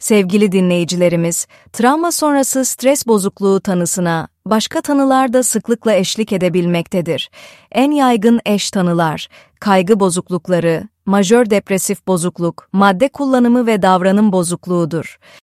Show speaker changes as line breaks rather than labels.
Sevgili dinleyicilerimiz, travma sonrası stres bozukluğu tanısına başka tanılar da sıklıkla eşlik edebilmektedir. En yaygın eş tanılar, kaygı bozuklukları, majör depresif bozukluk, madde kullanımı ve davranım bozukluğudur.